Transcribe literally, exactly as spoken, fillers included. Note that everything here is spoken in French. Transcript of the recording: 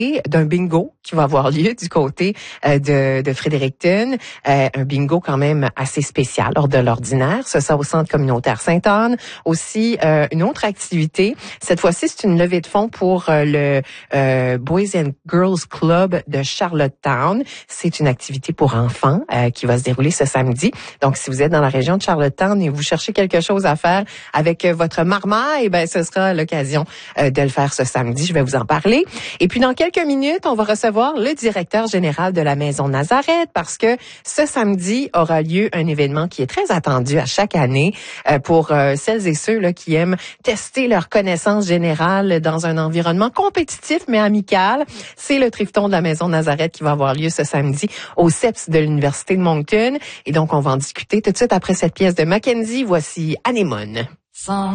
d'un bingo qui va avoir lieu du côté euh, de, de Fredericton. Euh, un bingo quand même assez spécial hors de l'ordinaire. Ce sera au centre communautaire Sainte-Anne. Aussi, euh, une autre activité. Cette fois-ci, c'est une levée de fonds pour euh, le euh, Boys and Girls Club de Charlottetown. C'est une activité pour enfants euh, qui va se dérouler ce samedi. Donc, si vous êtes dans la région de Charlottetown et vous cherchez quelque chose à faire avec euh, votre marmaille, ben ce sera l'occasion euh, de le faire ce samedi. Je vais vous en parler. Et puis, dans quelques minutes, on va recevoir le directeur général de la Maison Nazareth parce que ce samedi aura lieu un événement qui est très attendu à chaque année euh, pour euh, celles et ceux là, qui aiment tester leurs connaissances générales dans un environnement compétitif mais amical. C'est le Trifton de la Maison Nazareth qui va avoir lieu ce samedi au C E P S de l'Université de Moncton. Et donc, on va en discuter tout de suite après cette pièce de Mackenzie. Voici Anémone.